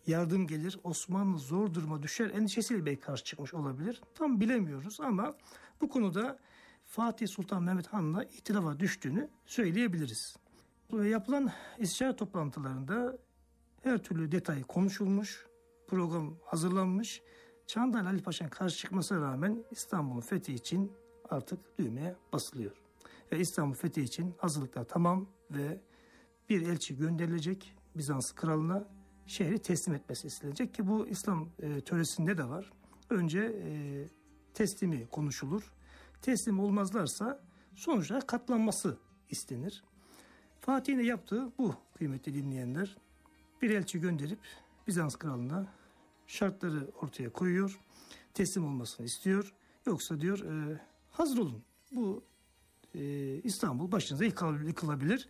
yardım gelir, Osmanlı zor duruma düşer endişesiyle belki karşı çıkmış olabilir. Tam bilemiyoruz ama bu konuda Fatih Sultan Mehmet Han'la ihtilafa düştüğünü söyleyebiliriz. Yapılan istişare toplantılarında her türlü detay konuşulmuş, program hazırlanmış. Çağdaş Ali Paşa'nın karşı çıkmasına rağmen İstanbul'un fethi için artık düğmeye basılıyor. Ve İstanbul fethi için hazırlıklar tamam ve bir elçi gönderilecek Bizans kralına, şehri teslim etmesi istenecek ki bu İslam töresinde de var. Önce teslimi konuşulur. Teslim olmazlarsa sonuçta katlanması istenir. Fatih'in de yaptığı bu kıymetli dinleyenler. Bir elçi gönderip Bizans kralına şartları ortaya koyuyor. Teslim olmasını istiyor. Yoksa diyor hazır olun. Bu İstanbul başınıza yıkılabilir.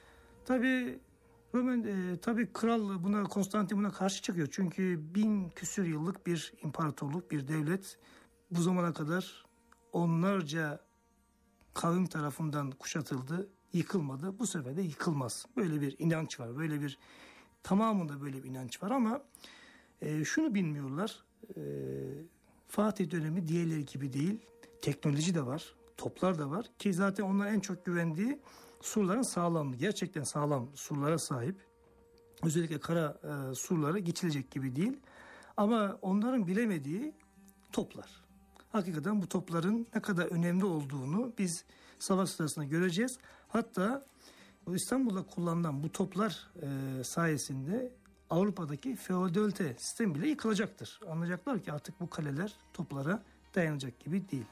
Tabii kral buna, Konstantin buna karşı çıkıyor. Çünkü 1000 küsür yıllık bir imparatorluk, bir devlet bu zamana kadar onlarca kavim tarafından kuşatıldı, yıkılmadı. Bu sefer de yıkılmaz. Böyle bir inanç var. Tamamında böyle bir inanç var ama şunu bilmiyorlar. Fatih dönemi diğerleri gibi değil. Teknoloji de var. Toplar da var. Ki zaten onların en çok güvendiği surların sağlamlığı. Gerçekten sağlam surlara sahip. Özellikle kara surlara geçilecek gibi değil. Ama onların bilemediği toplar. Hakikaten bu topların ne kadar önemli olduğunu biz savaş sırasında göreceğiz. Hatta İstanbul'da kullanılan bu toplar sayesinde Avrupa'daki feodalite sistemi bile yıkılacaktır. Anlayacaklar ki artık bu kaleler toplara dayanacak gibi değil.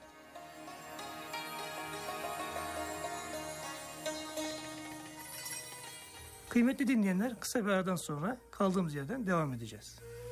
Kıymetli dinleyenler, kısa bir aradan sonra kaldığımız yerden devam edeceğiz.